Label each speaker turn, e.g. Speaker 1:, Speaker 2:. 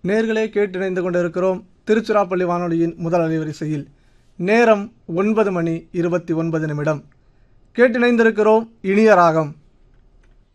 Speaker 1: நேர்களே கேட்டிணைந்து கொண்டிருக்கிறோம் திருச்சிராப்பள்ளி வானொலியின் முதல் அலைவரிசையில். நேரம் 9 மணி 29 நிமிடம். கேட்டிணைந்திருக்கிறோம் இனிய ராகம்.